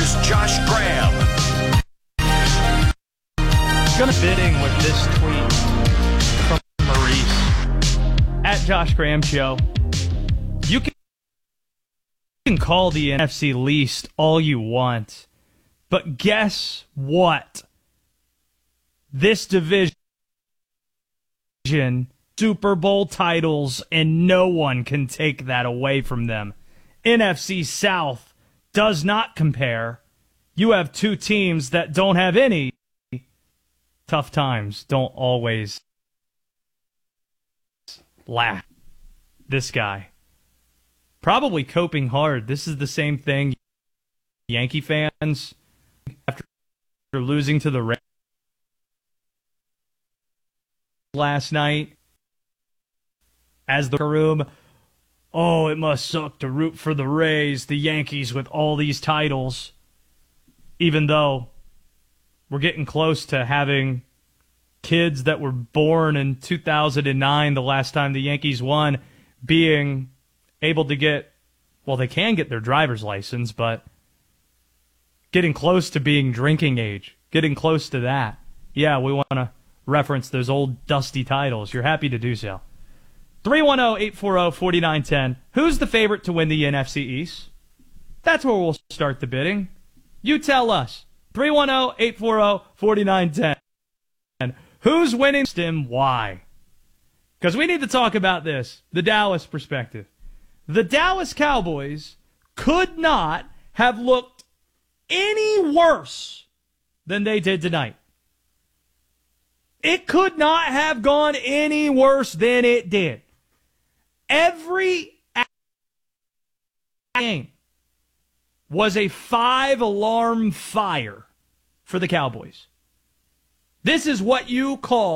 Here's Josh Graham. Gonna bidding with this tweet from Maurice at Josh Graham Show. You can call the NFC least all you want, but guess what? This division, Super Bowl titles, and no one can take that away from them. NFC South does not compare. You have two teams that don't have any. Tough times don't always laugh. This guy, probably coping hard. This is the same thing Yankee fans, after losing to the Rays last night, as the room, oh, it must suck to root for the Rays, the Yankees with all these titles, even though we're getting close to having kids that were born in 2009, the last time the Yankees won, being able to get, well, they can get their driver's license, but getting close to being drinking age, getting close to that. Yeah, we want to reference those old dusty titles. You're happy to do so. 310-840-4910. Who's the favorite to win the NFC East? That's where we'll start the bidding. You tell us. 310-840-4910. Who's winning and why? Because we need to talk about this, the Dallas perspective. The Dallas Cowboys could not have looked any worse than they did tonight. It could not have gone any worse than it did. Every game was a 5-alarm fire for the Cowboys. This is what you call